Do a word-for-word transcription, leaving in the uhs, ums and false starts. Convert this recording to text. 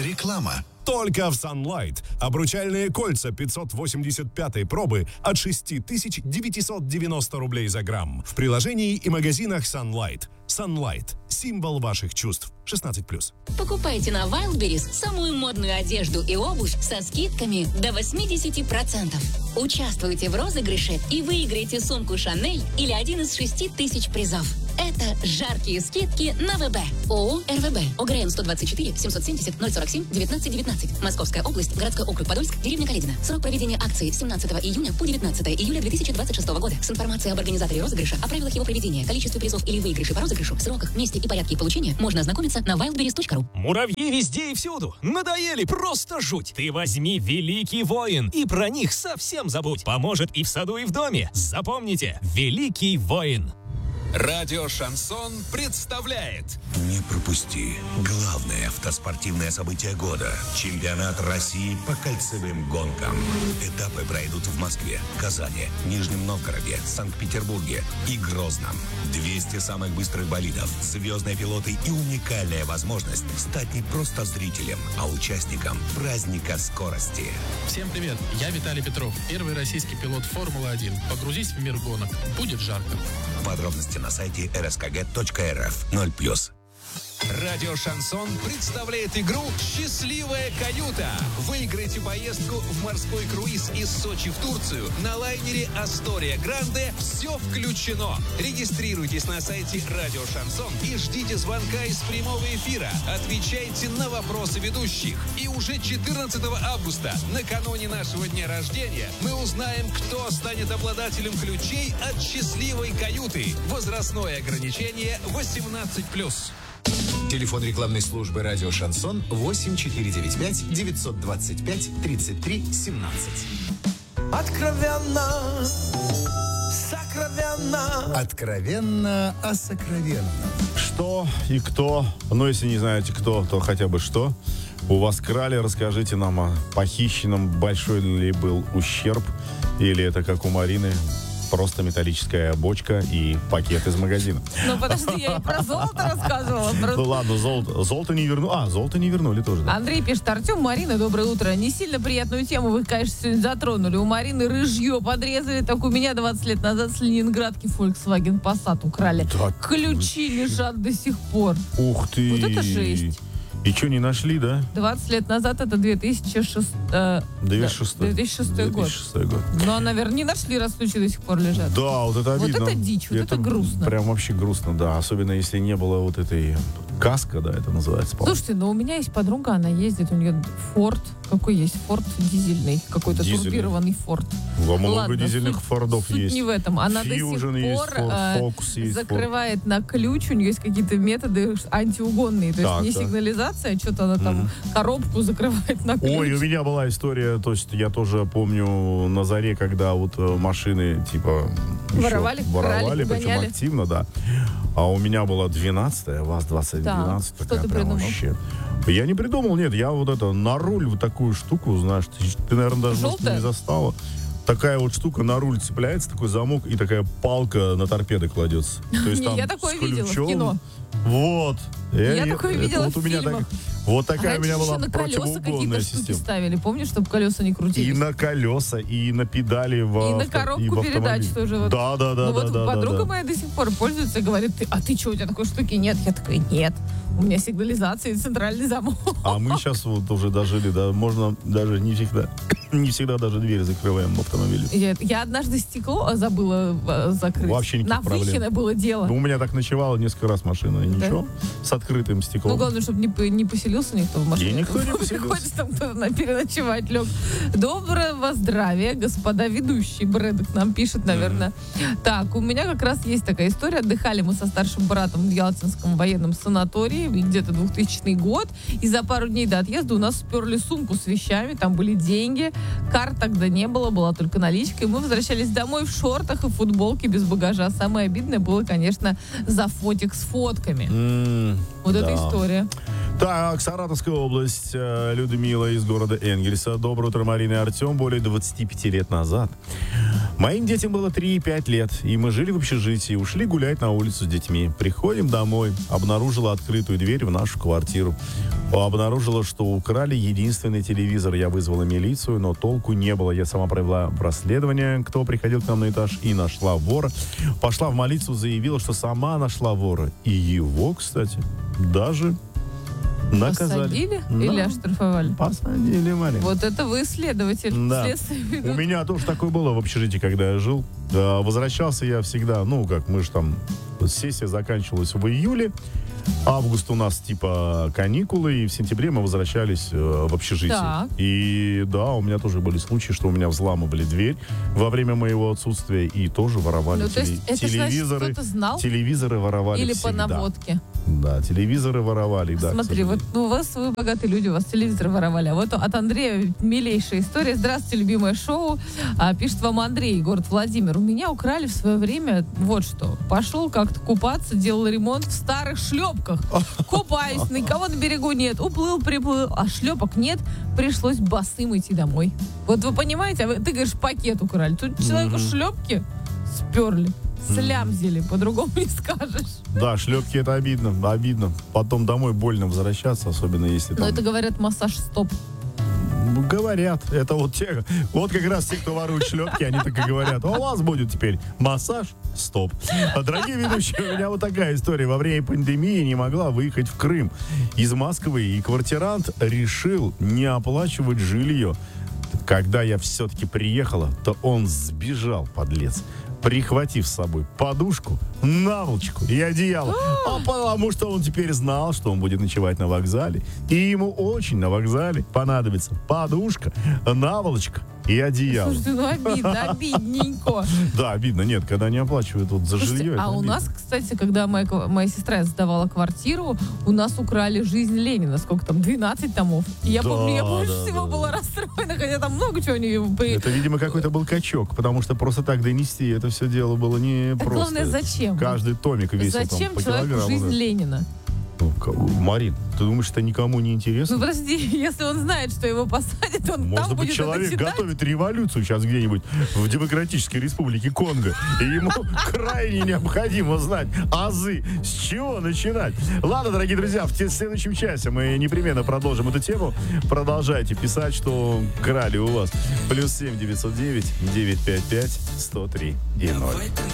Реклама. Только в Sunlight. Обручальные кольца пятьсот восемьдесят пятой пробы от шесть тысяч девятьсот девяносто рублей за грамм. В приложении и магазинах Sunlight. Sunlight. Символ ваших чувств. шестнадцать плюс. Покупайте на Wildberries самую модную одежду и обувь со скидками до восемьдесят процентов. Участвуйте в розыгрыше и выиграйте сумку Шанель или один из шести тысяч призов. Это жаркие скидки на ВБ. ООО РВБ. ОГРН сто двадцать четыре семьсот семьдесят ноль сорок семь девятнадцать девятнадцать. Московская область, городской округ Подольск, деревня Каледино. Срок проведения акции с семнадцатого июня по девятнадцатое июля две тысячи двадцать шестого года. С информацией об организаторе розыгрыша, о правилах его проведения, количестве призов или выигрыше по розыгрышу, сроках, месте и порядке получения можно ознакомиться на wildberries точка ру. Муравьи везде и всюду. Надоели, просто жуть. Ты возьми Великий Воин и про них совсем забудь. Поможет и в саду, и в доме. Запомните, Великий Воин. Радио «Шансон» представляет. Не пропусти главное автоспортивное событие года. Чемпионат России по кольцевым гонкам. Этапы пройдут в Москве, Казани, Нижнем Новгороде, Санкт-Петербурге и Грозном. двести самых быстрых болидов, звездные пилоты и уникальная возможность стать не просто зрителем, а участником праздника скорости. Всем привет, я Виталий Петров, первый российский пилот Формулы один. Погрузись в мир гонок, будет жарко. Подробности на сайте эр эс ка гэ точка эр эф. ноль плюс. Радио «Шансон» представляет игру «Счастливая каюта». Выиграйте поездку в морской круиз из Сочи в Турцию на лайнере «Астория Гранде». Все включено. Регистрируйтесь на сайте Радио «Шансон» и ждите звонка из прямого эфира. Отвечайте на вопросы ведущих. И уже четырнадцатого августа, накануне нашего дня рождения, мы узнаем, кто станет обладателем ключей от «Счастливой каюты». Возрастное ограничение восемнадцать плюс. Телефон рекламной службы «Радио Шансон» восемь четыре девять пять девятьсот двадцать пять тридцать три семнадцать. Откровенно, сокровенно. Откровенно о сокровенном. Что и кто, ну если не знаете кто, то хотя бы что у вас крали, расскажите нам о похищенном, большой ли был ущерб, или это как у Марины, просто металлическая бочка и пакет из магазина. Ну, подожди, я и про золото рассказывала. Про... Ну ладно, золото, золото не вернули. А, золото не вернули тоже, да. Андрей пишет: Артем, Марина, доброе утро. Не сильно приятную тему вы, конечно, сегодня затронули. У Марины рыжье подрезали. Так у меня двадцать лет назад с Ленинградки Volkswagen Passat украли. Так. Ключи лежат до сих пор. Ух ты. Вот это жесть. И что, не нашли, да? двадцать лет назад, это две тысячи шестой, две тысячи шестой. две тысячи шестой год. две тысячи шестой год. Но, наверное, не нашли, раз ключи до сих пор лежат. Да, вот это обидно. Вот это дичь, вот это, это грустно. Прям вообще грустно, да. Особенно, если не было вот этой каска, да, это называется. Слушайте, ну у меня есть подруга, она ездит, у нее Форд, какой есть? Форд дизельный, какой-то дизельный. Турбированный Форд. Во много Ладно, дизельных суть, Фордов суть есть. не в этом. Она Fusion до сих пор есть, э, Focus есть, закрывает Ford. На ключ, у нее есть какие-то методы антиугонные. То так, есть не так. сигнализация, что-то она там mm-hmm. коробку закрывает на ключ. Ой, у меня была история, то есть я тоже помню на заре, когда вот машины типа воровали, воровали, крали, причем гоняли. активно, да. А у меня была двенадцатая, ВАЗ двадцать двенадцать. Да. Что ты придумал? Вообще. Я не придумал, нет, я вот это на руль вот такую штуку, знаешь, ты, ты наверное, даже может, не застала. Такая вот штука на руль цепляется, такой замок, и такая палка на торпеды кладется. То есть, не, там я такое с видела ключом. В кино. Вот. Я, я такое это, видела вот в у меня фильмах. так, вот такая Раньше у меня была на колеса противоугонная какие-то система. штуки ставили, помнишь, чтобы колеса не крутились? И на колеса, и на педали в И авто, на коробку и в передач тоже. Вот. Да, да, да. Ну да, вот да, подруга да, да. моя до сих пор пользуется и говорит: ты, а ты что, у тебя такой штуки нет? Я такая: нет. У меня сигнализация и центральный замок. А мы сейчас вот уже дожили, да, можно даже не всегда, не всегда даже дверь закрываем в автомобиле. Я, я однажды стекло забыла э, закрыть. Вообще никаких На проблем. Выхино было дело. Ну, у меня так ночевала несколько раз машина, и Да? ничего, с открытым стеклом. Ну, главное, чтобы не, по- не поселился никто в машине. И никто не поселился. Приходится там кто-то на- переночевать лег. Доброго здравия, господа ведущие. Брэдок нам пишет, наверное. Mm-hmm. Так, у меня как раз есть такая история. Отдыхали мы со старшим братом в Ялтинском военном санатории, где-то двухтысячный год. И за пару дней до отъезда у нас сперли сумку с вещами. Там были деньги. Карт тогда не было, была только наличка. И мы возвращались домой в шортах и футболке без багажа. Самое обидное было, конечно, за фотик с фотками. Mm, вот да. эта история. Так, Саратовская область. Людмила из города Энгельса. Доброе утро, Марина и Артем. Более двадцати пяти лет назад Моим детям было три и пять лет, и мы жили в общежитии, ушли гулять на улицу с детьми. Приходим домой, обнаружила открытую дверь в нашу квартиру. Обнаружила, что украли единственный телевизор. Я вызвала милицию, но толку не было. Я сама провела расследование, кто приходил к нам на этаж, и нашла вора. Пошла в милицию, заявила, что сама нашла вора. И его, кстати, даже наказали. Посадили Да. или оштрафовали? Посадили, маленько. Вот это вы следователь. Да. Следствие ведут. У меня тоже такое было в общежитии, когда я жил. Да, возвращался я всегда, ну, как мы же там, сессия заканчивалась в июле, август у нас типа каникулы, и в сентябре мы возвращались э, в общежитие. Так. И да, у меня тоже были случаи, что у меня взламывали дверь во время моего отсутствия и тоже воровали Ну, то есть теле- это значит, телевизоры. кто-то знал? Телевизоры воровали Или всегда. по наводке? Да, телевизоры воровали, да. к Смотри, вот сожалению. ну, у вас вы богатые люди, у вас телевизор воровали. А вот от Андрея милейшая история. Здравствуйте, любимое шоу. А, пишет вам Андрей, город Владимир. У меня украли в свое время вот что. Пошел как-то купаться, делал ремонт в старых шлепках. Купаюсь, никого на берегу нет. Уплыл, приплыл, а шлепок нет. Пришлось босым идти домой. Вот вы понимаете, а вы- ты говоришь, пакет украли. Тут человеку шлепки сперли. Слямзили, по-другому не скажешь. Да, шлепки это обидно, обидно. Потом домой больно возвращаться, особенно если Но там... это, говорят, массаж стоп. Ну, говорят, это вот те, вот как раз те, кто ворует шлепки, они так и говорят, а у вас будет теперь массаж, стоп. А, дорогие ведущие, у меня вот такая история. Во время пандемии не могла выехать в Крым из Москвы, и квартирант решил не оплачивать жилье. Когда я все-таки приехала, то он сбежал, подлец, прихватив с собой подушку, наволочку и одеяло. А потому что он теперь знал, что он будет ночевать на вокзале. И ему очень на вокзале понадобится подушка, наволочка и одеяло. Слушайте, ну обидно, обидненько. Да, обидно. Нет, когда не оплачивают вот за Слушайте, жилье. это а у обидно. нас, кстати, когда моя, ква- моя сестра сдавала квартиру, у нас украли «Жизнь Ленина». Сколько там? двенадцать томов. И я Да, помню, я больше да, всего да. была расстроена, хотя там много чего не... при- Это, видимо, какой-то был качок, потому что просто так донести это все дело было не А просто. главное, зачем? Каждый томик весил Зачем там по человеку килограмму. «Жизнь да. Ленина»? Ну, ка- Марин, ты думаешь, это никому не интересно? Ну, подожди, если он знает, что его посадят, он Может там быть, будет человек это читать? готовит революцию сейчас где-нибудь в Демократической Республике Конго, и ему крайне необходимо знать азы, с чего начинать. Ладно, дорогие друзья, в те- в следующем часе мы непременно продолжим эту тему. Продолжайте писать, что крали у вас. Плюс семь девятьсот девять девятьсот пятьдесят пять сто три и ноль.